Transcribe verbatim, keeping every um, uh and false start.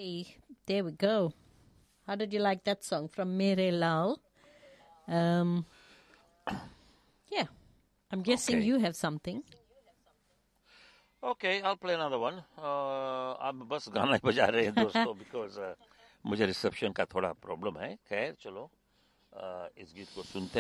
Okay, there we go. How did you like that song from Mere Lal? Um, yeah, I'm guessing Okay. you have something. Okay, I'll play another one. Uh, आप बस गाना ही बजा रहे हैं दोस्तों because uh, मुझे reception का थोड़ा प्रॉब्लम है. खैर चलो uh, इस गीत को सुनते